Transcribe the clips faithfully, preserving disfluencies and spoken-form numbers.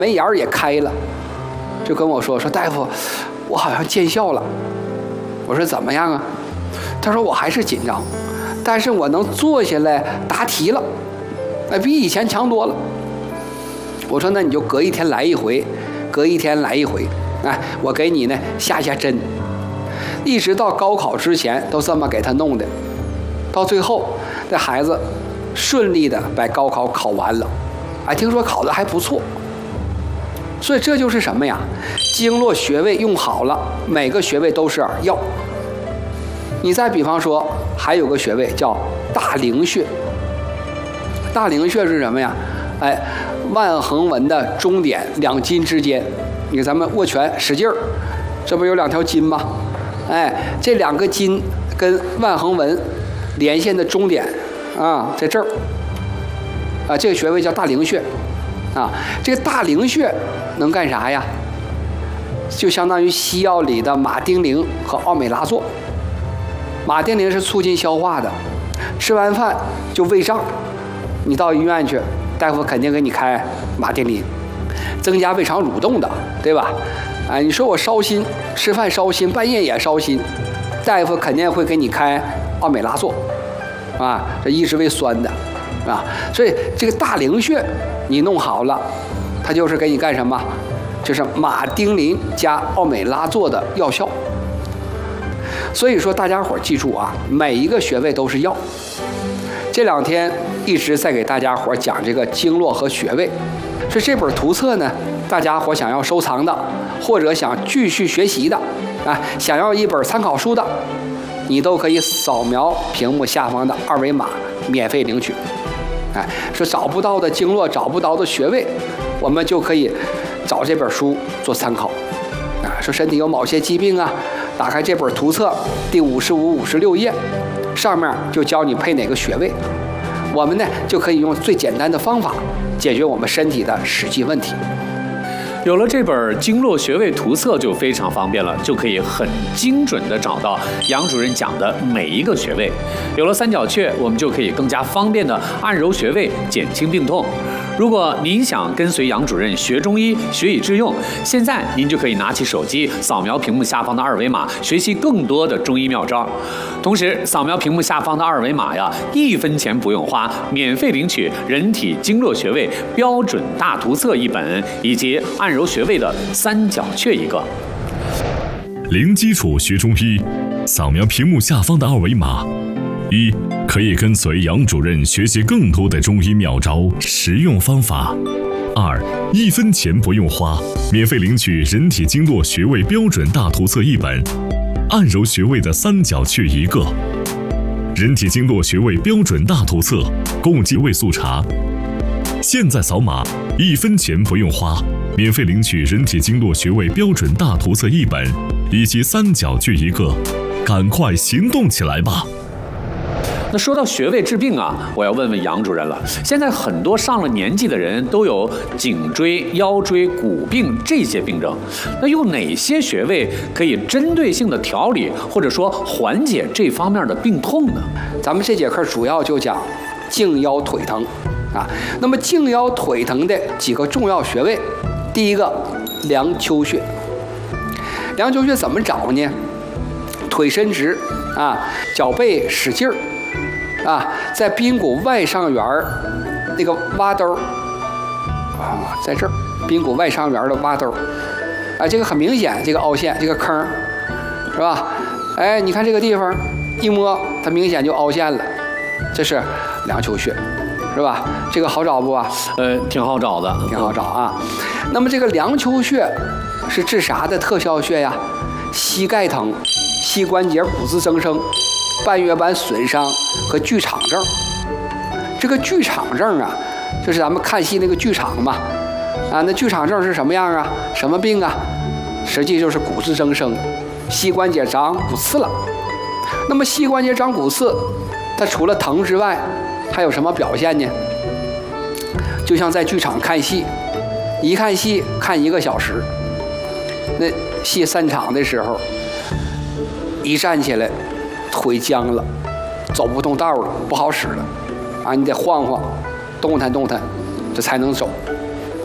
眉眼也开了，就跟我说说大夫，我好像见效了。我说怎么样啊？他说我还是紧张，但是我能坐下来答题了，哎，比以前强多了。我说那你就隔一天来一回，隔一天来一回，哎，我给你呢下下针，一直到高考之前都这么给他弄的，到最后这孩子顺利的把高考考完了，哎，听说考得还不错。所以这就是什么呀？经络穴位用好了，每个穴位都是药。你再比方说，还有个穴位叫大陵穴。大陵穴是什么呀？哎，腕横纹的中点两筋之间，你看咱们握拳使劲儿，这不有两条筋吗？哎，这两个筋跟腕横纹连线的中点啊，在这儿啊，这个穴位叫大陵穴啊。这个大陵穴能干啥呀？就相当于西药里的马丁啉和奥美拉唑。马丁啉是促进消化的，吃完饭就胃胀，你到医院去，大夫肯定给你开马丁啉，增加胃肠蠕动的，对吧？哎，你说我烧心，吃饭烧心，半夜也烧心，大夫肯定会给你开奥美拉唑，啊，这抑制胃酸的，啊，所以这个大陵穴你弄好了，它就是给你干什么？就是马丁啉加奥美拉唑的药效。所以说大家伙记住啊，每一个穴位都是药。这两天一直在给大家伙讲这个经络和穴位，所以这本图册呢，大家伙想要收藏的，或者想继续学习的，啊，想要一本参考书的，你都可以扫描屏幕下方的二维码免费领取。哎，说找不到的经络，找不到的穴位，我们就可以找这本书做参考。啊，说身体有某些疾病啊，打开这本图册第五十五、五十六页，上面就教你配哪个穴位，我们呢就可以用最简单的方法解决我们身体的实际问题。 有了这本经络穴位图册就非常方便了，就可以很精准地找到杨主任讲的每一个穴位。有了三角穴，我们就可以更加方便地按揉穴位，减轻病痛。如果您想跟随杨主任学中医，学以致用，现在您就可以拿起手机，扫描屏幕下方的二维码，学习更多的中医妙招。同时，扫描屏幕下方的二维码呀，一分钱不用花，免费领取人体经络穴位标准大图册一本，以及按揉穴位的三角穴一个。 零基础学中医，扫描屏幕下方的二维码。一，可以跟随杨主任学习更多的中医妙招、实用方法。二，一分钱不用花，免费领取人体经络穴位标准大图册一本，按揉穴位的三角穴一个。人体经络穴位标准大图册，共计位速查。现在扫码，一分钱不用花，免费领取人体经络穴位标准大图册一本，以及三角穴一个，赶快行动起来吧！ 那说到穴位治病啊，我要问问杨主任了。现在很多上了年纪的人都有颈椎、腰椎、骨病这些病症，那用哪些穴位可以针对性的调理或者说缓解这方面的病痛呢？ 咱们这节课主要就讲颈腰腿疼啊。那么颈腰腿疼的几个重要穴位，第一个梁丘穴。梁丘穴怎么找呢？腿伸直啊，脚背使劲儿。啊，在髌骨外上缘那个洼兜啊，在这儿髌骨外上缘的洼兜，啊，这个很明显，这个凹陷，这个坑，是吧？哎，你看这个地方一摸，它明显就凹陷了，这是梁丘穴，是吧？这个好找不啊？ 呃，挺好找的， 挺好找啊。那么这个梁丘穴是治啥的特效穴呀？膝盖疼、膝关节骨质增生、半月板损伤和剧场症。这个剧场症啊，就是咱们看戏那个剧场嘛，啊，那剧场症是什么样啊？什么病啊？实际就是骨质增生，膝关节长骨刺了。那么膝关节长骨刺，它除了疼之外，还有什么表现呢？就像在剧场看戏，一看戏看一个小时，那戏散场的时候，一站起来腿僵了，走不动道了，不好使了啊！你得晃晃，动弹动弹，这才能走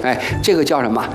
哎，这个叫什么？